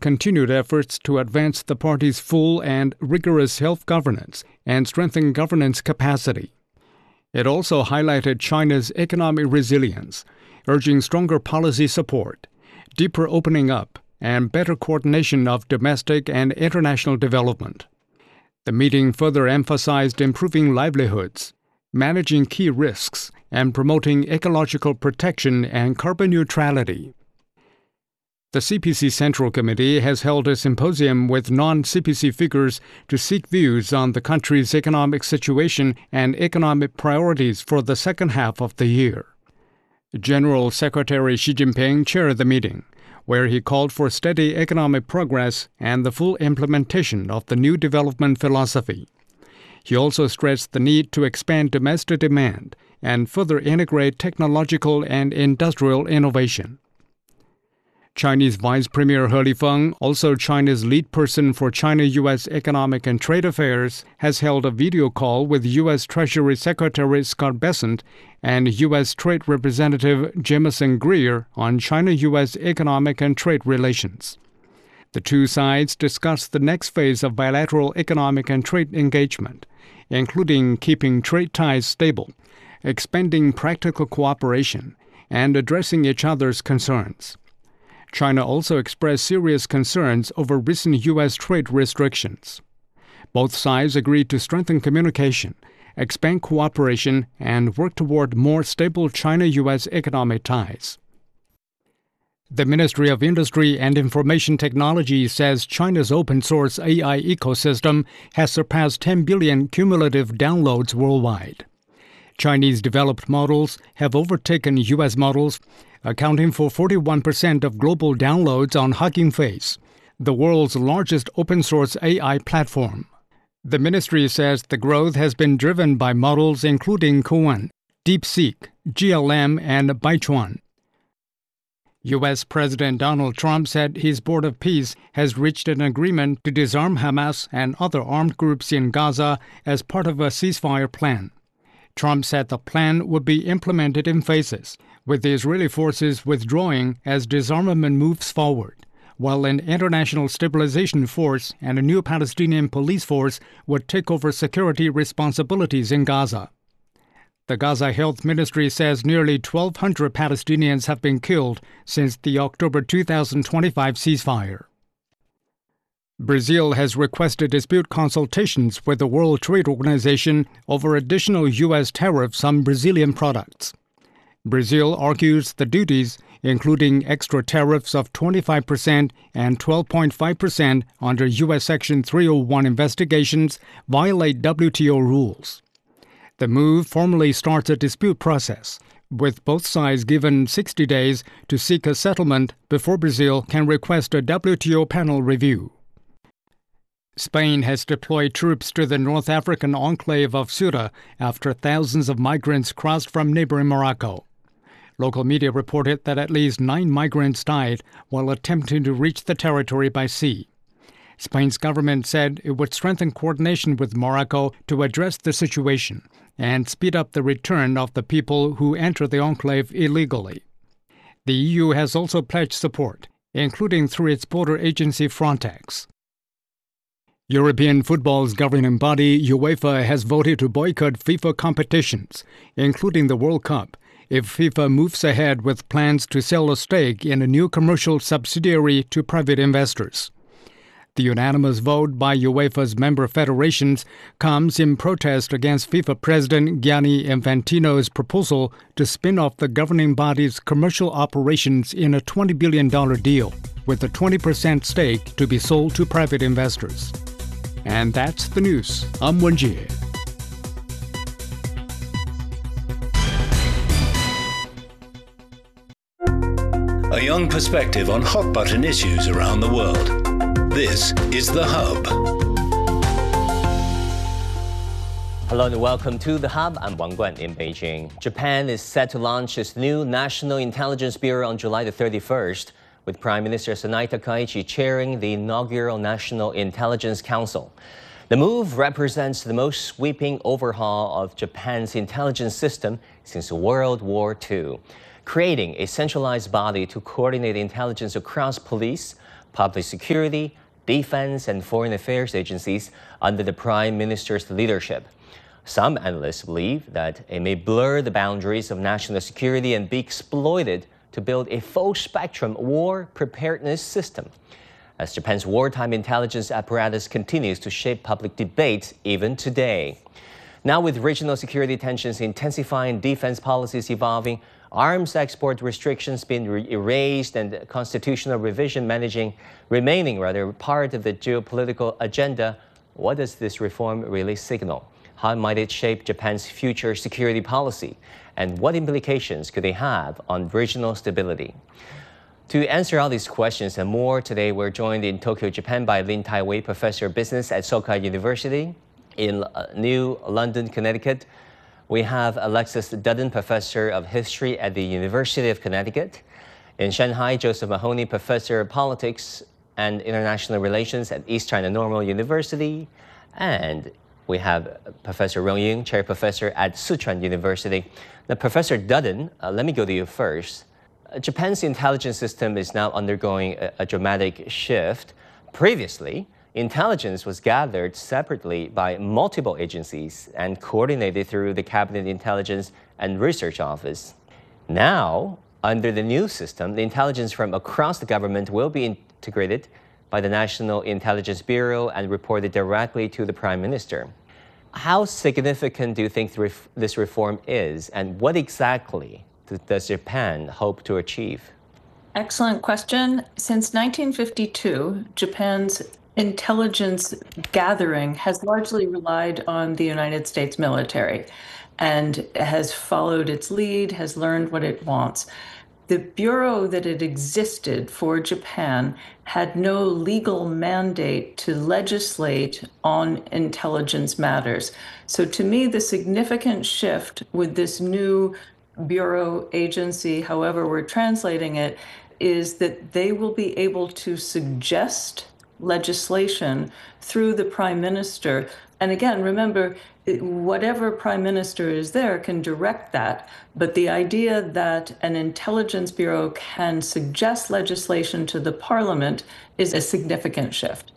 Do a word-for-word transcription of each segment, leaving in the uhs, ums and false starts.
continued efforts to advance the party's full and rigorous health governance and strengthen governance capacity. It also highlighted China's economic resilience, urging stronger policy support, deeper opening up, and better coordination of domestic and international development. The meeting further emphasized improving livelihoods, managing key risks, and promoting ecological protection and carbon neutrality. The C P C Central Committee has held a symposium with non-C P C figures to seek views on the country's economic situation and economic priorities for the second half of the year. General Secretary Xi Jinping chaired the meeting, where he called for steady economic progress and the full implementation of the new development philosophy. He also stressed the need to expand domestic demand and further integrate technological and industrial innovation. Chinese Vice Premier He Lifeng, also China's lead person for China-U S economic and trade affairs, has held a video call with U S Treasury Secretary Scott Bessent and U S Trade Representative Jamieson Greer on China-U S economic and trade relations. The two sides discussed the next phase of bilateral economic and trade engagement, including keeping trade ties stable, expanding practical cooperation, and addressing each other's concerns. China also expressed serious concerns over recent U S trade restrictions. Both sides agreed to strengthen communication, expand cooperation, and work toward more stable China-U S economic ties. The Ministry of Industry and Information Technology says China's open-source A I ecosystem has surpassed ten billion cumulative downloads worldwide. Chinese-developed models have overtaken U S models, accounting for forty-one percent of global downloads on Hugging Face, the world's largest open-source A I platform. The ministry says the growth has been driven by models including Kuan, DeepSeek, G L M, and Baichuan. U S President Donald Trump said his Board of Peace has reached an agreement to disarm Hamas and other armed groups in Gaza as part of a ceasefire plan. Trump said the plan would be implemented in phases, with the Israeli forces withdrawing as disarmament moves forward, while an international stabilization force and a new Palestinian police force would take over security responsibilities in Gaza. The Gaza Health Ministry says nearly twelve hundred Palestinians have been killed since the October two thousand twenty-five ceasefire. Brazil has requested dispute consultations with the World Trade Organization over additional U S tariffs on Brazilian products. Brazil argues the duties, including extra tariffs of twenty-five percent and twelve point five percent under U S Section three oh one investigations, violate W T O rules. The move formally starts a dispute process, with both sides given sixty days to seek a settlement before Brazil can request a W T O panel review. Spain has deployed troops to the North African enclave of Ceuta after thousands of migrants crossed from neighboring Morocco. Local media reported that at least nine migrants died while attempting to reach the territory by sea. Spain's government said it would strengthen coordination with Morocco to address the situation and speed up the return of the people who enter the enclave illegally. The E U has also pledged support, including through its border agency Frontex. European football's governing body, UEFA, has voted to boycott FIFA competitions, including the World Cup, if FIFA moves ahead with plans to sell a stake in a new commercial subsidiary to private investors. The unanimous vote by UEFA's member federations comes in protest against FIFA President Gianni Infantino's proposal to spin off the governing body's commercial operations in a twenty billion dollars deal, with a twenty percent stake to be sold to private investors. And that's the news. I'm Wen Jie. A young perspective on hot-button issues around the world. This is The Hub. Hello and welcome to The Hub. I'm Wang Guan in Beijing. Japan is set to launch its new National Intelligence Bureau on July the thirty-first, with Prime Minister Sanai Takaichi chairing the inaugural National Intelligence Council. The move represents the most sweeping overhaul of Japan's intelligence system since World War Two, creating a centralized body to coordinate intelligence across police, public security, defense, and foreign affairs agencies under the Prime Minister's leadership. Some analysts believe that it may blur the boundaries of national security and be exploited to build a full-spectrum war preparedness system, as Japan's wartime intelligence apparatus continues to shape public debate even today. Now, with regional security tensions intensifying, defense policies evolving, arms export restrictions being re erased, and constitutional revision managing, remaining rather part of the geopolitical agenda, what does this reform really signal? How might it shape Japan's future security policy? And what implications could they have on regional stability? To answer all these questions and more, today we're joined in Tokyo, Japan by Lin Tai-wei, Professor of Business at Soka University in New London, Connecticut. We have Alexis Dudden, Professor of History at the University of Connecticut. In Shanghai, Joseph Mahoney, Professor of Politics and International Relations at East China Normal University. And we have Professor Rong Ying, Chair Professor at Sichuan University. Now, Professor Dudden, uh, let me go to you first. Uh, Japan's intelligence system is now undergoing a, a dramatic shift. Previously, intelligence was gathered separately by multiple agencies and coordinated through the Cabinet Intelligence and Research Office. Now, under the new system, the intelligence from across the government will be integrated by the National Intelligence Bureau and reported directly to the Prime Minister. How significant do you think this reform is, and what exactly does Japan hope to achieve? Excellent question. Since nineteen fifty-two, Japan's intelligence gathering has largely relied on the United States military and has followed its lead, has learned what it wants. The bureau that had existed for Japan had no legal mandate to legislate on intelligence matters. So to me, the significant shift with this new bureau agency, however we're translating it, is that they will be able to suggest legislation through the Prime Minister. And again, remember, whatever Prime Minister is there can direct that. But the idea that an intelligence bureau can suggest legislation to the Parliament is a significant shift.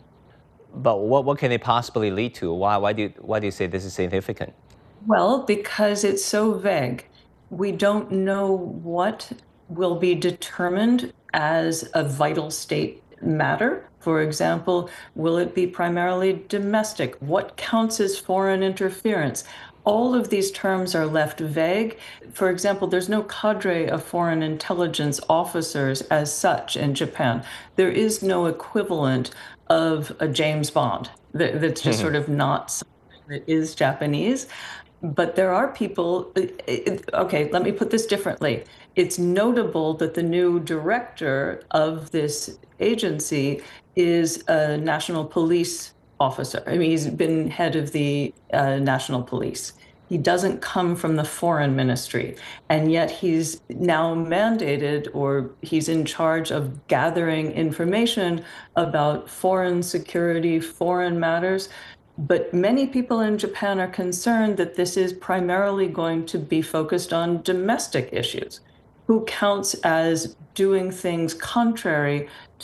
But what, what can it possibly lead to? Why, why, do you, why do you say this is significant? Well, because it's so vague. We don't know what will be determined as a vital state matter. For example, will it be primarily domestic? What counts as foreign interference? All of these terms are left vague. For example, there's no cadre of foreign intelligence officers as such in Japan. There is no equivalent of a James Bond that, that's just sort of not something that is Japanese. But there are people, okay, let me put this differently. It's notable that the new director of this agency is a national police officer. I mean, he's been head of the uh, national police. He doesn't come from the foreign ministry, and yet he's now mandated, or he's in charge of gathering information about foreign security, foreign matters. But many people in Japan are concerned that this is primarily going to be focused on domestic issues. Who counts as doing things contrary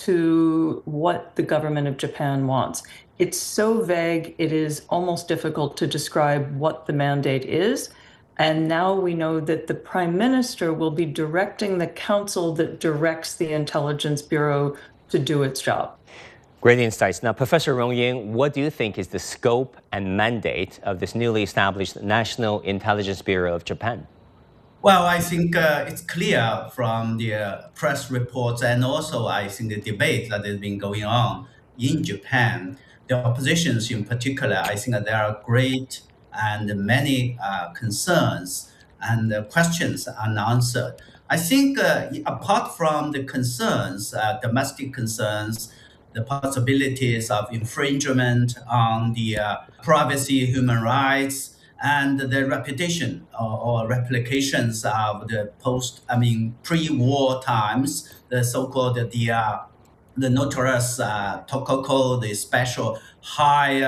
to what the government of Japan wants? It's so vague, it is almost difficult to describe what the mandate is. And now we know that the Prime Minister will be directing the council that directs the Intelligence Bureau to do its job. Great insights. Now, Professor Rong Ying, what do you think is the scope and mandate of this newly established National Intelligence Bureau of Japan? Well, I think uh, it's clear from the uh, press reports and also I think the debate that has been going on in Japan. The oppositions in particular, I think that there are great and many uh, concerns and uh, questions unanswered. I think uh, apart from the concerns, uh, domestic concerns, the possibilities of infringement on the uh, privacy, human rights, and the reputation or, or replications of the post, I mean, pre-war times, the so-called the uh, the notorious uh, Tokoko, the special high uh,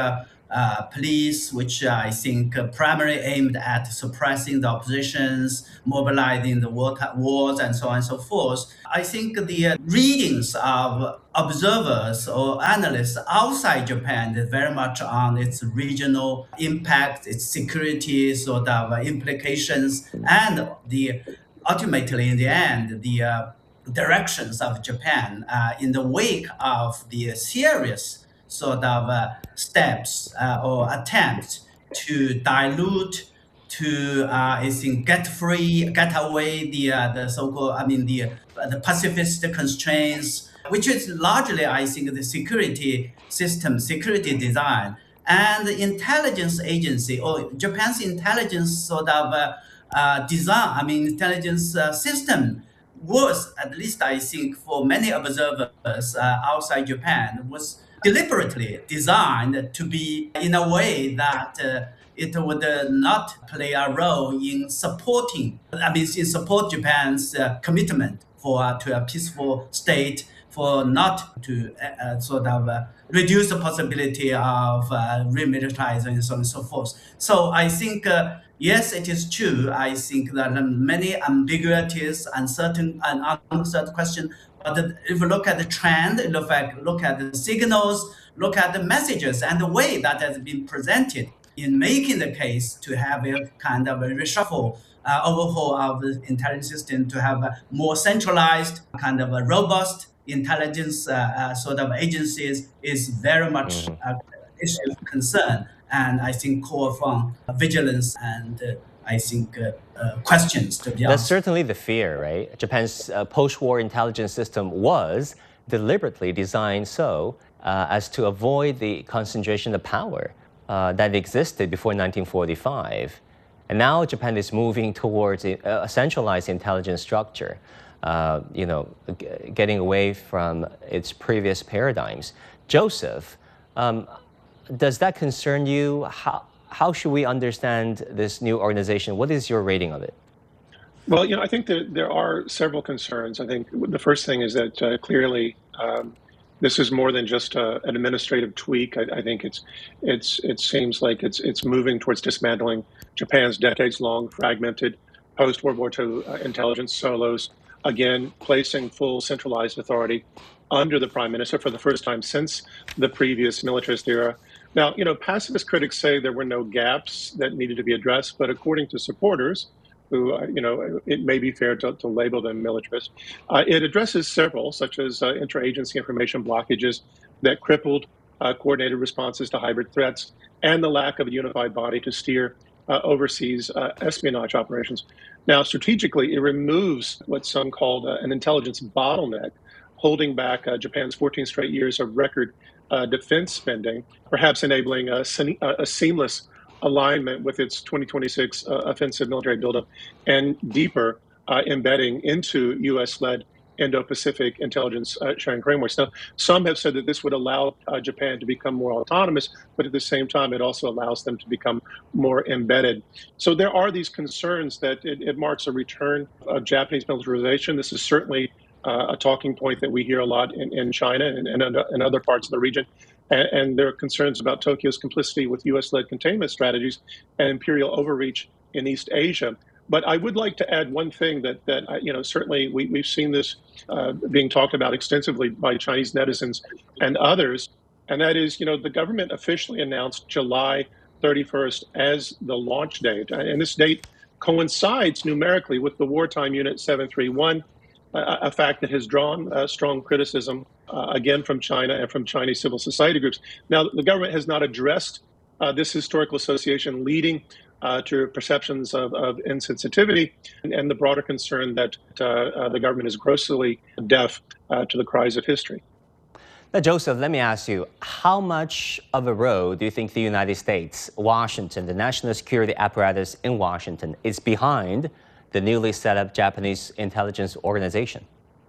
uh, police, which I think uh, primarily aimed at suppressing the oppositions, mobilizing the war wars, and so on and so forth. I think the uh, readings of observers or analysts outside Japan is very much on its regional impact, its security sort of uh, implications, and the ultimately in the end the uh, directions of Japan uh, in the wake of the serious sort of uh, steps uh, or attempts to dilute, to uh, I think get free, get away the uh, the so-called I mean the uh, the pacifist constraints, which is largely I think the security system, security design, and the intelligence agency or Japan's intelligence sort of uh, uh, design. I mean intelligence uh, system was, at least I think for many observers uh, outside Japan, was deliberately designed to be in a way that uh, it would uh, not play a role in supporting, I mean, in support Japan's uh, commitment for uh, to a peaceful state, for not to uh, uh, sort of uh, reduce the possibility of uh, remilitarizing and so on and so forth. So I think, uh, yes, it is true. I think that many ambiguities, uncertain and unanswered questions. But if you look at the trend, look at, look at the signals, look at the messages and the way that has been presented in making the case to have a kind of a reshuffle, uh, overhaul of the intelligence system, to have a more centralized, kind of a robust intelligence uh, uh, sort of agencies is very much mm-hmm. an issue of concern. And I think call for vigilance and uh, I think uh, uh, questions to be That's asked. certainly the fear, right? Japan's uh, post-war intelligence system was deliberately designed so uh, as to avoid the concentration of power uh, that existed before nineteen forty-five. And now Japan is moving towards a, a centralized intelligence structure, uh, you know, g- getting away from its previous paradigms. Joseph, um, does that concern you? How, how should we understand this new organization? What is your rating of it? Well, you know, I think that there are several concerns. I think the first thing is that uh, clearly um, this is more than just uh, an administrative tweak. I, I think it's it's it seems like it's it's moving towards dismantling Japan's decades-long fragmented post-World War Two uh, intelligence silos, again, placing full centralized authority under the prime minister for the first time since the previous militarist era. Now, you know, pacifist critics say there were no gaps that needed to be addressed, but according to supporters, who, uh, you know, it may be fair to, to label them militarist, uh, it addresses several, such as uh, interagency information blockages that crippled uh, coordinated responses to hybrid threats and the lack of a unified body to steer uh, overseas uh, espionage operations. Now, strategically, it removes what some called uh, an intelligence bottleneck, holding back uh, Japan's fourteen straight years of record uh, defense spending, perhaps enabling a, a seamless alignment with its twenty twenty-six uh, offensive military buildup and deeper uh, embedding into U S-led Indo-Pacific intelligence uh, sharing frameworks. Now, some have said that this would allow uh, Japan to become more autonomous, but at the same time, it also allows them to become more embedded. So there are these concerns that it, it marks a return of Japanese militarization. This is certainly uh, a talking point that we hear a lot in, in China and, and in other parts of the region. And, and there are concerns about Tokyo's complicity with U S-led containment strategies and imperial overreach in East Asia. But I would like to add one thing that, that you know, certainly we, we've seen this uh, being talked about extensively by Chinese netizens and others, and that is, you know, the government officially announced July thirty-first as the launch date. And this date coincides numerically with the wartime Unit seven three one, uh, a fact that has drawn uh, strong criticism, uh, again, from China and from Chinese civil society groups. Now, the government has not addressed uh, this historical association, leading Uh, to perceptions of, of insensitivity and, and the broader concern that uh, uh, the government is grossly deaf uh, to the cries of history. Now, Joseph, let me ask you, how much of a role do you think the United States, Washington, the national security apparatus in Washington, is behind the newly set up Japanese intelligence organization?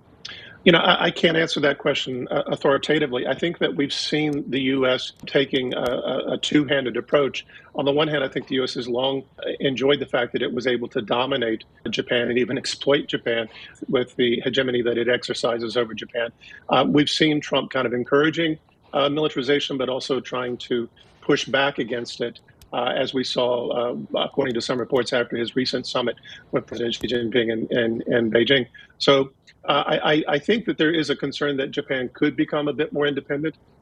You know, I, I can't answer that question uh, authoritatively. I think that we've seen the U S taking a, a, a two-handed approach. On the one hand, I think the U S has long enjoyed the fact that it was able to dominate Japan and even exploit Japan with the hegemony that it exercises over Japan. Uh, we've seen Trump kind of encouraging uh, militarization, but also trying to push back against it, uh, as we saw, uh, according to some reports, after his recent summit with President Xi Jinping in, in, in Beijing. So uh, I, I think that there is a concern that Japan could become a bit more independent.